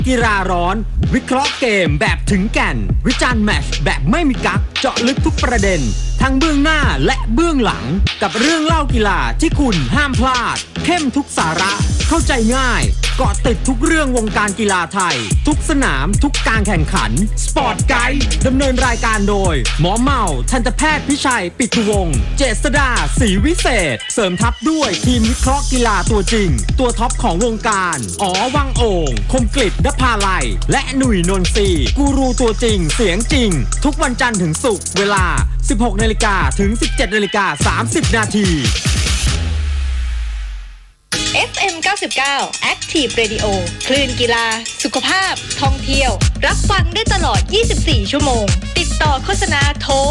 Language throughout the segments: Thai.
กีฬาร้อนวิเคราะห์เกมแบบถึงแก่นวิจารณ์แมตช์แบบไม่มีกั๊กเจาะลึกทุกประเด็นทั้งเบื้องหน้าและเบื้องหลังกับเรื่องเล่ากีฬาที่คุณห้ามพลาดเข้มทุกสาระเข้าใจง่ายเกาะติดทุกเรื่องวงการกีฬาไทยทุกสนามทุกการแข่งขันสปอร์ตไกด์ดำเนินรายการโดยหมอเมาทันตแพทย์พิชัยปิตุวงศ์เจษฎาศรีวิเศษเสริมทัพด้วยทีมวิเคราะห์กีฬาตัวจริงตัวท็อปของวงการอ๋อวังโอ่งคมกฤษ ณภาลัยและหนุ่ยนนทรีกูรูตัวจริงเสียงจริงทุกวันจันทร์ถึงศุกร์เวลา 16 นาฬิกาถึง 17 นาฬิกา 30 นาที FM 99 Active Radio คลื่นกีฬาสุขภาพท่องเที่ยวรับฟังได้ตลอด 24 ชั่วโมงติดต่อโฆษณาโทร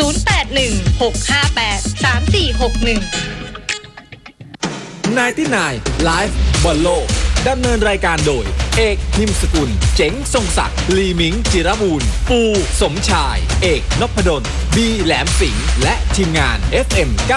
0816583461 99 Live บอลโลกดำเนินรายการโดยเอกนิมสกุลเจ๋งทรงศักดิ์ลีมิงจิรบูรณ์ปูสมชายเอกนพดลบีแหลมสิงห์และทีมงาน FM 99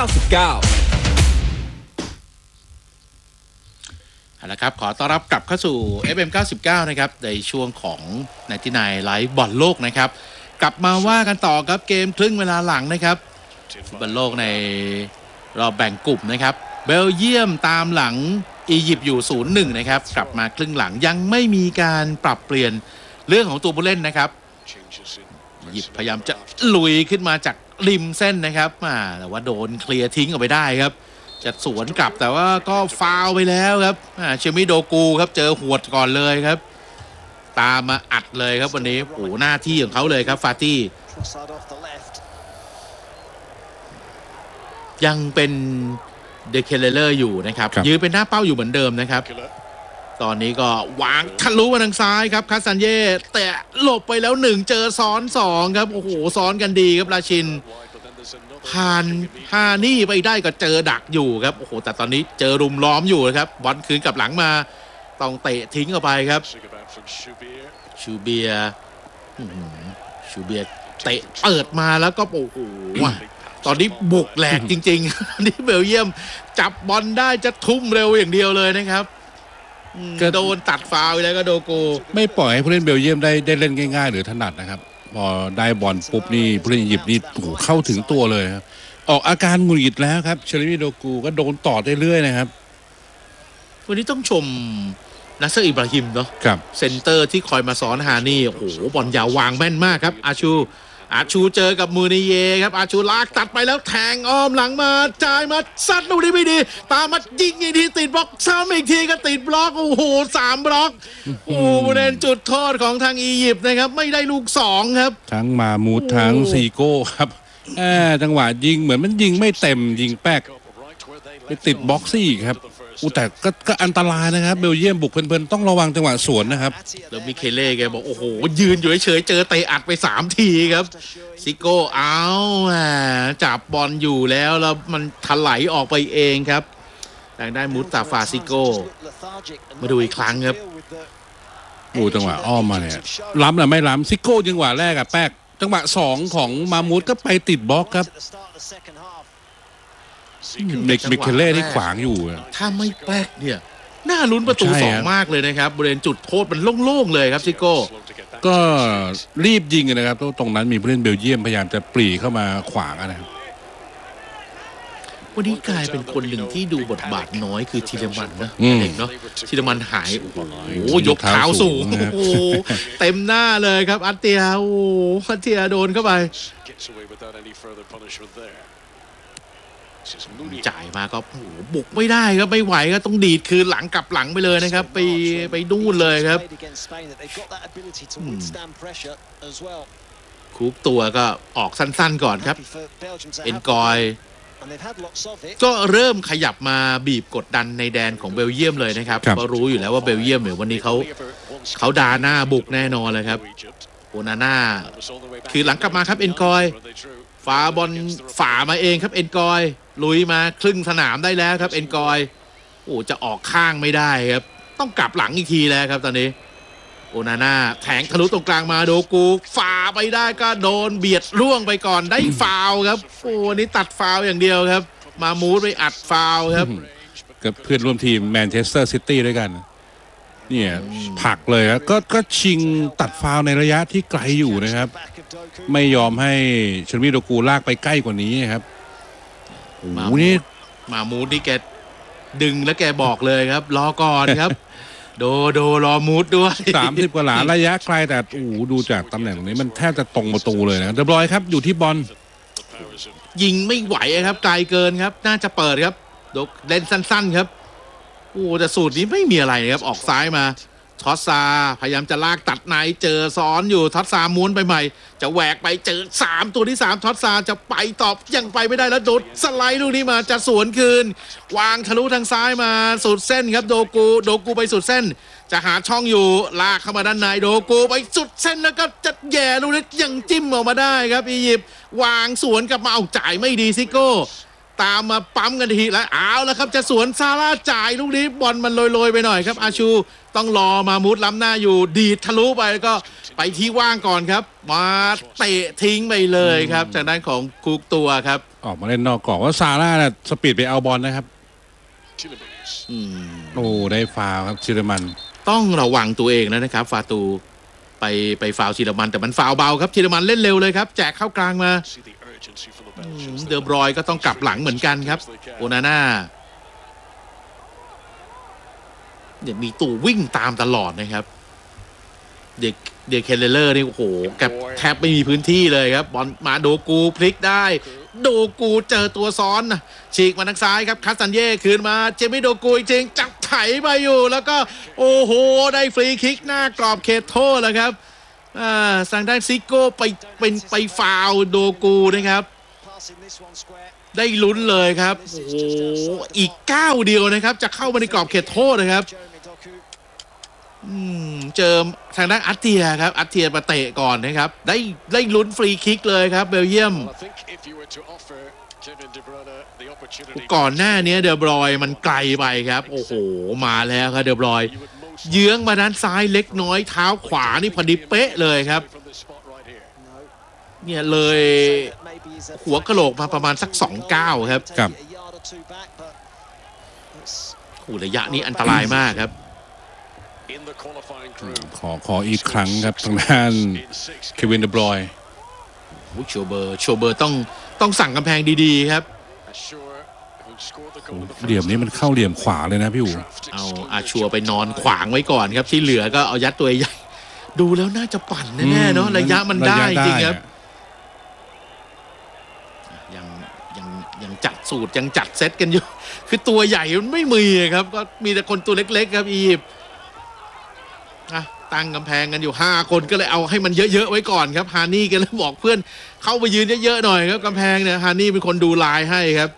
เอาละครับขอต้อนรับกลับเข้าสู่ FM 99นะครับในช่วงของ99 Live บอลโลกนะครับกลับมาว่ากันต่อครับเกมครึ่งเวลาหลังนะครับบอลโลกในรอบแบ่งกลุ่มนะครับเบลเยียมตามหลังอียิปต์อยู่ 0-1 นะครับกลับมาครึ่งหลังยังไม่มีการปรับเปลี่ยนเรื่องของตัวผู้เล่นนะครับอียิปต์พยายามจะลุยขึ้นมาจากริมเส้นนะครับแต่ว่าโดนเคลียร์ทิ้งออกไปได้ครับจะสวนกลับแต่ว่าก็ฟาวล์ไปแล้วครับเชมิโดกูครับเจอหวดก่อนเลยครับตามมาอัดเลยครับวันนี้โอ้หน้าที่ของเขาเลยครับฟาตี้ยังเป็นเดเคเลเลอร์อยู่นะครับยืนเป็นหน้าเป้าอยู่เหมือนเดิมนะครับตอนนี้ก็วางทะลุมาทางซ้ายครับคาซันเย่แต่หลบไปแล้ว1เจอซ้อน2ครับโอ้โหซ้อนกันดีครับราชินผ่านฮานี่ไปได้ก็เจอดักอยู่ครับโอ้โหแต่ตอนนี้เจอรุมล้อมอยู่นะครับบอลคืนกลับหลังมาต้องเตะทิ้งออกไปครับชูเบียเตะเปิดมาแล้วก็โอ้โหตอนนี้บุกแหลกจริงๆนี่เบลเยียมจับบอลได้จะทุ่มเร็วอย่างเดียวเลยนะครับโดนตัดฟาวล์ไปแล้วก็โดโกไม่ปล่อยให้ผู้เล่นเบลเยียมได้เล่นง่ายๆหรือถนัดนะครับพอได้บอลปุ๊บนี่ผู้เล่นอียิปต์นี่เข้าถึงตัวเลยครับออกอาการหงุดหงิดแล้วครับเชลิมิโดกูก็โดนต่อเรื่อยๆนะครับวันนี้ต้องชมนัสเซอร์อิบราฮิมเนาะเซนเตอร์ที่คอยมาสอนฮานี่โอ้โหบอลยาววางแม่นมากครับอาชูเจอกับมูนิเยครับอาชูลากตัดไปแล้วแทงอ้อมหลังมาจ่ายมาซัดลูกนี้ไม่ดีตามมายิงอีกทีติดบล็อกซ้ำอีกทีก็ติดบล็อกโอ้โห3บล็อกโอ้ประเด็นจุดโทษของทางอียิปต์นะครับไม่ได้ลูก2ครับทั้งมามูดทั้งซีโก้ครับจังหวะยิงเหมือนมันยิงไม่เต็มยิงแป๊กไปติดบล็อกซี่ครับแต่ก็อันตรายนะครับเบลเยียมบุกเพลินๆต้องระวังจังหวะสวนนะครับแล้วมิเคเล่แกบอกโอ้โหยืนอยู่เฉยๆเจอเตะอัดไป3ทีครับซิโก้เอาจับบอลอยู่แล้วมันถลายออกไปเองครับทางด้านมุสตาฟาซิโก้มาดูอีกครั้งครับจังหวะอ้อมมาเนี่ยล้ำหรือไม่ล้ำซิโก้จังหวะแรกอะแป๊กจังหวะ2ของมามูดก็ไปติดบล็อกครับมิเคเล่ที่ขวางอยู่ถ้าไม่แป๊กเนี่ยน่าลุ้นประตู2มากเลยนะครับบริเวณจุดโทษมันโล่งๆเลยครับซิโก้ก็รีบยิงนะครับตรงนั้นมีผู้เล่นเบลเยียมพยายามจะปรีเข้ามาขวางนะครับวันนี้กลายเป็นคนหนึ่งที่ดูบทบาทน้อยคือธีรมันนะเด็กเนาะธีรมันหายโอ้โหยกเท้าสูงโอ้โหเต็มหน้าเลยครับอัตเตียโอ้อัตเตียโดนเข้าไปจ่ายมาก็บุกไม่ได้ครับไม่ไหวก็ต้องดีดคืนหลังกลับหลังไปเลยนะครับไปดูนเลยครับคุกตัวก็ออกสั้นๆก่อนครับเอ็นกอยก็เริ่มขยับมาบีบกดดันในแดนของเบลเยียมเลยนะครับก็รู้อยู่แล้วว่าเบลเยียมเนี่ยวันนี้เขาดาหน้าบุกแน่นอนเลยครับโอนาน่าคือหลังกลับมาครับเอ็นกอยฝ่าบอลฝ่ามาเองครับเอ็นกอยลุยมาครึ่งสนามได้แล้วครับเอ็นกอยจะออกข้างไม่ได้ครับต้องกลับหลังอีกทีแล้วครับตอนนี้โอนาน่าแทงทะลุตรงกลางมาโดกูฝ่าไปได้ก็โดนเบียดล่วงไปก่อนได้ฟาวล์ครับนี่ตัดฟาวล์อย่างเดียวครับมามูดไปอัดฟาวล์ครับกับเพื่อนร่วมทีมแมนเชสเตอร์ซิตี้ด้วยกันเนี่ยผลักเลยครับก็ชิงตัดฟาวล์ในระยะที่ไกลอยู่นะครับไม่ยอมให้เชลมีโดกูลากไปใกล้กว่านี้ครับโอ้โหนี่มามูดนี่แกดึงแล้วแกบอกเลยครับรอก่อนครับ โดรอมูดด้วย 30 กว่าหลาระยะไกลแต่โอ้โหดูจากตำแหน่งนี้มันแทบจะตรงประตูเลยนะเดบรอยครับอยู่ที่บอลยิงไม่ไหวครับไกลเกินครับน่าจะเปิดครับเล่นสั้นๆครับโอ้แต่สูตรนี้ไม่มีอะไรนะครับออกซ้ายมาท็อตซาพยายามจะลากตัดในเจอซ้อนอยู่ท็อตซาม้วนไปใหม่จะแหวกไปเจอ3ตัวที่3ท็อตซาจะไปตอบยังไปไม่ได้แล้วโดดสไลด์ลูกนี้มาจะสวนคืนวางทะลุทางซ้ายมาสุดเส้นครับโดกูไปสุดเส้นจะหาช่องอยู่ลากเข้ามาด้านในโดกูไปสุดเส้นแล้วก็จะแย่ลูกนี้ยังจิ้มออกมาได้ครับอียิปต์วางสวนกลับมาเอาจ่ายไม่ดีซิโก้ตามมาปั๊มกันทีแล้วเอาแล้วครับจะสวนซาร่าจ่ายลูกนี้บอลมันลอยๆไปหน่อยครับอาชูต้องรอมามุดล้ำหน้าอยู่ดีดทะลุไปแล้วก็ไปที่ว่างก่อนครับมาเตะทิ้งไปเลยครับจากด้านของคุกตัวครับออกมาเล่นนอกกรอบว่าซาร่าเนี่ยสปีดไปเอาบอลนะครับโอ้ได้ฟาวล์ครับชิลมันต้องระวังตัวเองนะครับฟาตูไปฟาวล์ชิลมันแต่มันฟาวล์เบาครับชิลมันเล่นเร็วเลยครับแจกเข้ากลางมาเดอบรอยก็ต้องกลับหลังเหมือนกันครับโอนาน่าเนี่ยมีตู่วิ่งตามตลอดนะครับเด็กเคเลอร์นี่โอ้โหกับแทบไม่มีพื้นที่เลยครับบอลมาโดกูพลิกได้โดกูเจอตัวซ้อนฉีกมาทางซ้ายครับคาสตันเย่คืนมาเจมี่โดกูจริงจับไถไปอยู่แล้วก็โอ้โหได้ฟรีคิกหน้ากรอบเขตโทษแล้วครับสั่งได้ซิโก้ไปฟาวล์โดกูนะครับได้ลุ้นเลยครับโอ้โหอีกก้าวเดียวนะครับจะเข้ามาในกรอบเขตโทษนะครับเจอทางด้านอัตเทียครับอัตเทียมาเตะก่อนนะครับได้ลุ้นฟรีคิกเลยครับเบลเยียมก่อนหน้านี้เดอบรอยมันไกลไปครับโอ้โหมาแล้วครับเดอบรอยเยื้องมาด้านซ้ายเล็กน้อยเท้าขวานี่พอดีเป๊ะเลยครับเนี่ยเลยหัวกะโหลกมาประมาณสัก2 ก้าวครับระยะนี้อันตรายมากครับขออีกครั้งครับทางด้านเควินเดบรอยโชเบอร์ต้องสั่งกำแพงดีๆครับเหลี่ยมนี้มันเข้าเหลี่ยมขวาเลยนะพี่อู๋เอาอาชัวไปนอนขวางไว้ก่อนครับที่เหลือก็เอายัดตัวใหญ่ดูแล้วน่าจะปั่นแน่ๆเนาะระยะมันได้จริงครับยังจัดสูตรยังจัดเซตกันอยู่คือตัวใหญ่มันไม่มีครับก็มีแต่คนตัวเล็กๆครับอียิปต์ตั้งกำแพงกันอยู่5 คนก็เลยเอาให้มันเยอะๆไว้ก่อนครับฮานี่ก็เลยบอกเพื่อนเข้าไปยืนเยอะๆหน่อยครับกำแพงเนี่ยฮานี่เป็นคนดูลายให้ครับ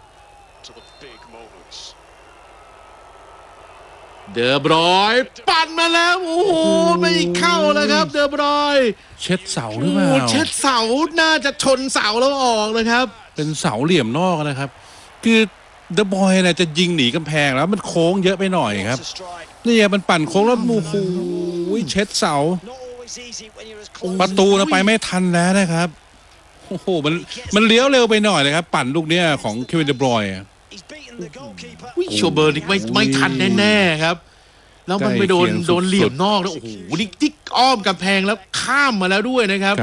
เดอบรอยปั่นมาแล้วโอ้โหไม่เข้าแล้วครับเดอบรอยเช็ดเสาหรือเปล่าเช็ดเสาน่าจะชนเสาแล้วออกนะครับเป็นเสาเหลี่ยมนอกนะครับคือเดอบอยเนี่ยจะยิงหนีกำแพงแล้วมันโค้งเยอะไปหน่อยครับนี่มันปั่นโค้งแล้วมูฮูเช็ดเสาประตูเราไปไม่ทันแล้วนะครับโอ้โหมันเลี้ยวเร็วไปหน่อยเลยครับปั่นลูกเนี้ยของเควินเดบรอยโชเบอร์นี่ไม่ทันแน่ๆครับแล้วมันไปโดนเหลี่ยมนอกแล้วโอ้โหนี่ติ๊กอ้อมกำแพงแล้วข้ามมาแล้วด้วยนะครับ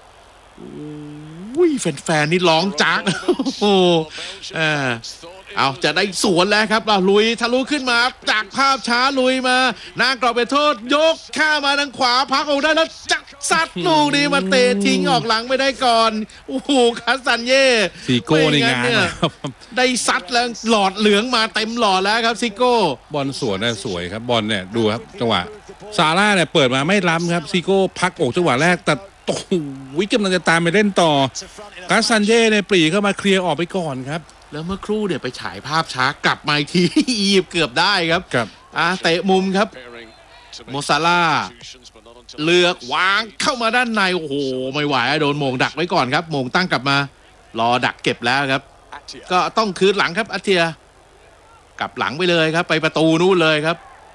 แฟนๆนี่ร้องจักโอ้เอาจะได้สวนแล้วครับลุยทะลุขึ้นมาจากภาพช้าลุยมาหน้ากรอบไปโทษยกข้ามาทางขวาพักออกได้แล้วจักซัดลูกนี้มาเตะทิ้งออกหลังไม่ได้ก่อนโอ้โหคาสันเย่ซิโก้ในงานได้ซัดแล้วหลอดเหลืองมาเต็มหลอดแล้วครับซิโก้บอลสวนน่ะสวยครับบอลเนี่ยดูครับจังหวะซาร่าเนี่ยเปิดมาไม่ล้ำครับซิโก้พักอกจังหวะแรกแต่โอ้โหกำลังจะตามไปเล่นต่อคาสันเย่เนี่ยปรีเข้ามาเคลียร์ออกไปก่อนครับแล้วเมื่อครู่เนี่ยไปฉายภาพช้ากลับมาอีกทีอียิปต์เกือบได้ครับเตะมุมครับโมซาลาเลือกวางเข้ามาด้านในโอ้โหไม่ไหวโดนโมงดักไว้ก่อนครับโมงตั้งกลับมารอดักเก็บแล้วครับก็ต้องคืนหลังครับอาเทียกลับหลังไปเลยครับไปประตูนู้นเลยครับ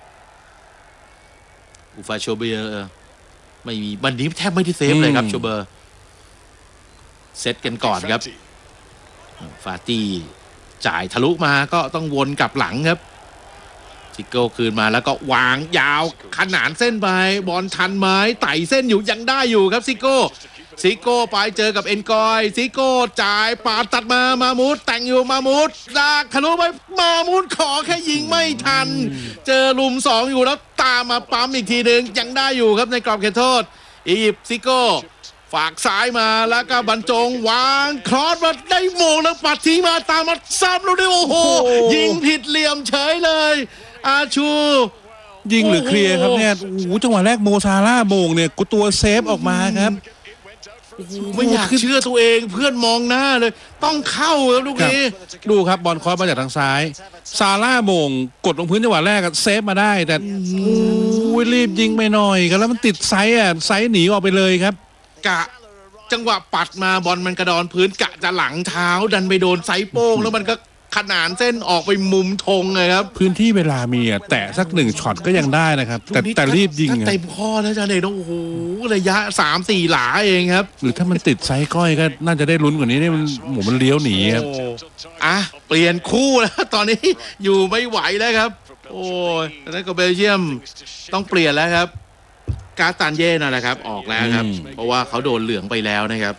อูฟาโชเบอร์ไม่มีวันนี้แทบไม่ได้เซฟเลยครับโชเบอร์เซตกันก่อนครับฟาตี้จ่ายทะลุมาก็ต้องวนกลับหลังครับซิโก้คืนมาแล้วก็วางยาวขนานเส้นไปบอลทันไม้ไต่เส้นอยู่ยังได้อยู่ครับซิโก้ไปเจอกับเอ็นกอยซิโก้จ่ายปาดตัดมามูดแต่งอยู่มามูดลากทะลุไปมามูดขอแค่ยิงไม่ทันเจอลุม2อยู่แล้วตามมาปั๊มอีกทีหนึ่งยังได้อยู่ครับในกรอบเขตโทษอียิปต์ซิโก้ฝากซ้ายมาแล้วก็บรรจงวางครอสมาได้โมงแล้วปัดทิ้งมาตามมาซ้ำแล้วด้วยโอ้โหยิงผิดเหลี่ยมเฉยเลยอาชูยิงหรือเคลียร์ครับเนี่ยโอ้โหจังหวะแรกโมซาร่าโมงเนี่ยตัวเซฟออกมาครับไม่อยากเชื่อตัวเองเพื่อนมองหน้าเลยต้องเข้าครับลูกนี้ดูครับบอลคอสมาจากทางซ้ายซาร่าโมงกดลงพื้นจังหวะแรกเซฟมาได้แต่รีบยิงไปหน่อยครับแล้วมันติดไซส์หนีออกไปเลยครับกะจังหวะปัดมาบอลมันกระดอนพื้นกะจะหลังเท้าดันไปโดนไซส์โป้งแล้วมันก็ขนานเส้นออกไปมุมธงเลยครับพื้นที่เวลามีแต่สัก1ช็อตก็ยังได้นะครับแต่รีบยิงเต็มข้อแล้วจ้าเนยโอ้โหระยะ 3-4 หลาเองครับหรือถ้ามันติดไซส์ก้อยก็น่าจะได้ลุ้นกว่านี้เนี่ยมันเลี้ยวหนีครับเปลี่ยนคู่แล้วตอนนี้อยู่ไม่ไหวแล้วครับโอ้ยแล้วก็เบลเยียมต้องเปลี่ยนแล้วครับกาตานเย่นั่นแหละครับออกแล้วครับเพราะว่าเขาโดนเหลืองไปแล้วนะครับ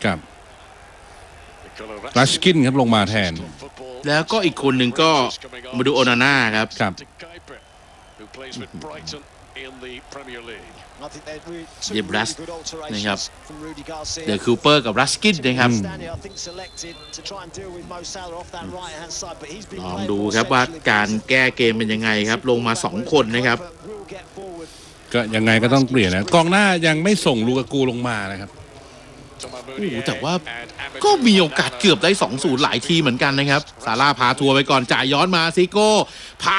รัชกินครับลงมาแทนแล้วก็อีกคนหนึ่งก็มาดูโอนาน่าครับเยบรัสนะครับเดอะคูเปอร์กับรัสกินนะครับลองดูครับว่าการแก้เกมเป็นยังไงครับลงมา2คนนะครับก็ยังไงก็ต้องเปลี่ยนนะกองหน้ายังไม่ส่งลูกากูลงมานะครับแต่ว่าก็มีโอกาสเกือบได้ 2-0 หลายทีเหมือนกันนะครับซาร่าพาทัวร์ไปก่อนจ่ายย้อนมาซิโก้พา